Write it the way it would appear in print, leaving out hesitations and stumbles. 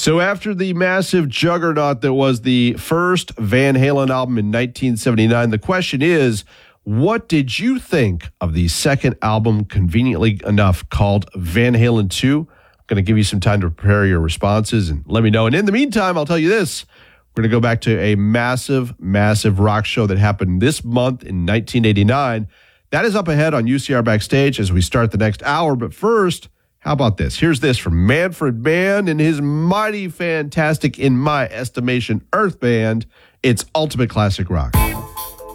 So after the massive juggernaut that was the first Van Halen album in 1979, the question is, what did you think of the second album, conveniently enough, called Van Halen 2? I'm going to give you some time to prepare your responses and let me know. And in the meantime, I'll tell you this. We're going to go back to a massive, massive rock show that happened this month in 1989. That is up ahead on UCR Backstage as we start the next hour. But first, how about this? Here's this from Manfred Mann and his mighty, fantastic, in my estimation, Earth Band. It's Ultimate Classic Rock.